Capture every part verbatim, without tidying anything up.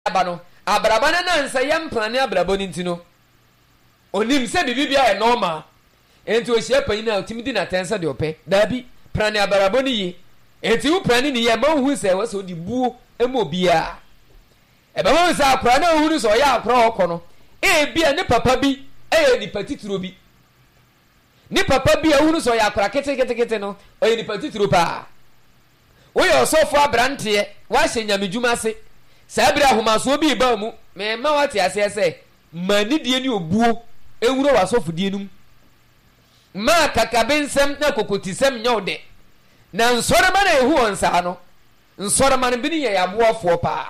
abano abrabana na nsa yam plane abrabo ni ntino onim se bibia e normal enti ohia panyin na otimidi na tensa de ope dabi plane abrabo ni yi enti u plane ni ye ma hu se wo so di buo emo bia e ba ho sa akra na hu so ya akra okono e bia ne papa bi e ni patituro bi ni papa bi hu so ya akra kete kete kete no o ye ni patituro pa wo yo so fo abrante wa hyenyamedwuma se sabira ahomaso bi ba mu me ma wate ase ese mani die ni obuo ewuro wasofu die num ma kakabensem na kokotisem nyode na nsorema na ehu onsa no nsorema no bi ni ye yaboafo pa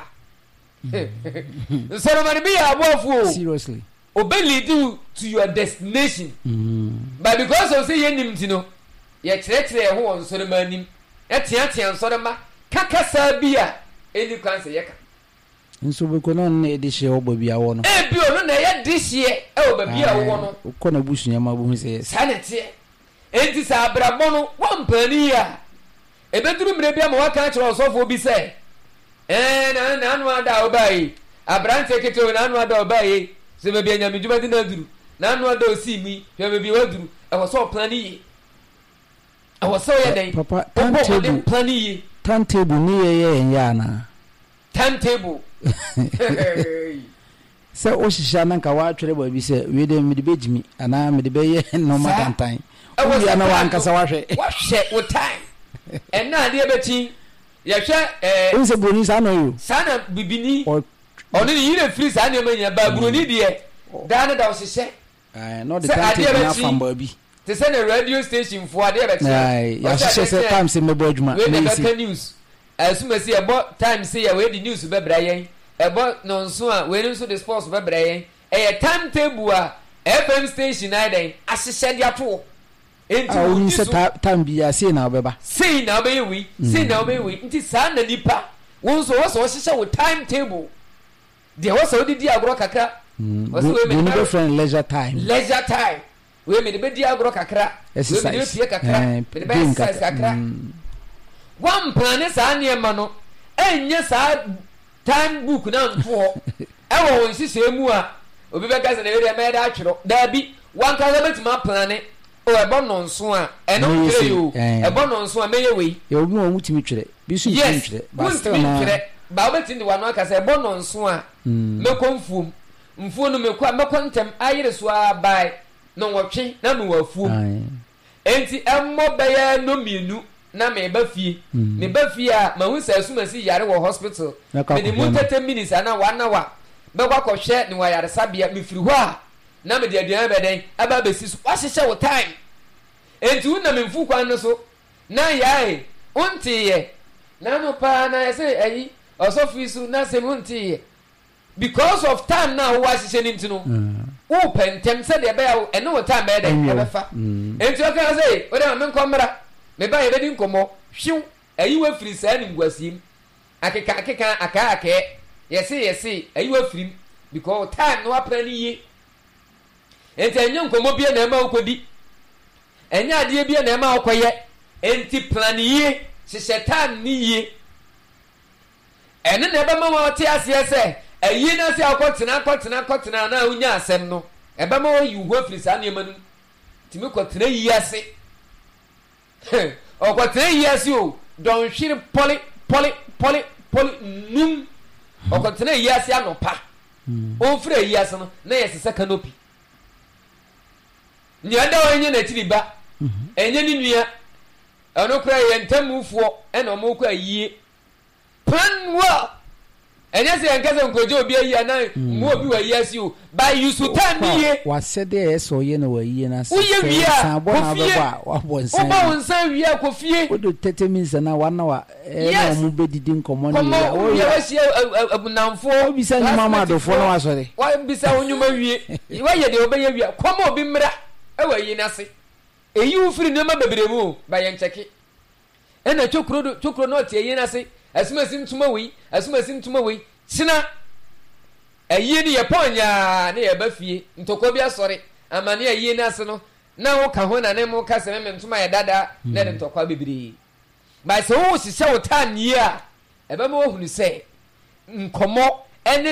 nsorema no bi yaboafo seriously obey lead you to your destination mm. but because of say yenim ti no ye kyerɛkyerɛ ehu onsorema anim etiatia nsorema kakasa bia eni kwanse yeka nso beko no na edihye obo bia wo no e bio no na ye dihye e obo bia wo no ko na busunya ma bo hu se sanete enti sa abrabo no wampani ya ebeduru mire bia ma waka kyerɛ osofo bi se eh na na anu ada obai abrante keto na anu ada obai se be bia nyamedwuma di na duru na anu ada osimi hwe be bia waduru e wo so plan yi e wo so ye den papa timetable plan yi timetable ni ye ye ya na timetable se o shisha nan ka wa twere ba bi se we de me de bejimi ana me de be ye no ma tantan o ya na wa nkasa wa hwe wa hwe wo time en na de beti ye hwe eh o se boni sa no yo sana bibini oni ni yire free sa na manya ba buroni de da na da o hye eh no de tantan na fam ba bi te se na radio station fo ade beti eh ya hye se time se me bo adwuma we de news asumasi ebo time say ya we di news be bra yen ebo no nso a we nso the sports be bra yen e timetable a F M station na den ahyehyɛ dia to enti o ni se time bi ya say na obeba say na obey we say na obey we nti sa na nipa won so wo so hyehyɛ wo timetable de wo so di di agro kakra wo so we me no friend leisure time leisure time we me de be di agro kakra we me de tie kakra me de be exercise kakra one plan sa niema no enye sa time book na nfo e wo won sise mu a obi be ka se na we de me da atwero da bi wan ka za betima plan o e bo no nso a e no twere yo e bo no nso a meye we e obi won mutimi twere bi su mutimi twere ba still na ba obeti ndi wanu aka se e bo no nso a me konfuom mfuo no me kwa me kontem ayire so a bai no wotwe na no wafuom enti emmo be ya no mienu na me ba fie me ba fie a ma hu sa asumasi yare wo hospital me di mutete minutes ana wa na wa be kwa ko hwe ni wa yare sabia me firi ho a na me di aduan be den aba be si so wa hyehye wo time enti hu na me mfu kwan no so na yae untiye na no pa na ese ayi osofi su na se untiye because of time na wo hyehye ni ntino wo pentem se de be ya ene wo time be den e be fa enti o kan say o de me nkomra me ba ye be din komo hwiu ayiwa firi sa ni ngwasim akeka akeka aka aka yesi yesi ayiwa firi because time no apra ni ye enti enye nkomo bia na ema okodi enye ade bia na ema okoye enti plan ye hyehyɛ time ni ye ene na eba ma wo te ase ese ayi na se akotena akotena akotena na unya asem no eba ma wo yuho firi sa na ema nu timi kotena yi ase o ko three years o don hwire poli poli poli poli num o ko three years anopa o free years no na yesesa canopy ni anda onye na tiri ba enye ni nua ono kra ye ntamufuo e na mo ko ayie plan wa enye se nkase nkoje obi ayi na mo obi wa yesi o by you so time ye wa sede eso ye na wa yi na se sa bo na be ba wa bo nsan o ba nsan wi akofie o do thirty minutes na wa na wa e na mo be didi nkomo ni ya o ya wasi abunamfo o bi sa ni mama adofo na wa sore wa bi sa onyuma wie wa ye de obeya wi komo obi mra e wa yi na se eyi u firi ne ma bebremu ba ye ncheke e na chokro chokro no tie yi na se asumasi ntuma wi asumasi ntuma wi sina ayi ni ye ponya ne ye ba fie ntoko bi asore amane ayi na se no na wo ka ho na ne mo ka se me ntuma ye dada na de ntoko bebiri ba se wo sise wo tan yi a ebe mo hunu se nkomo